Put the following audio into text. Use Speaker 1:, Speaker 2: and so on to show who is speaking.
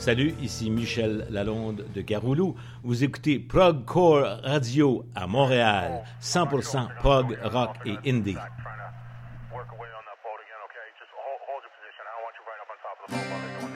Speaker 1: Salut, ici Michel Lalonde de Garoulou. Vous écoutez Progcore Radio à Montréal, 100% prog, rock et indie.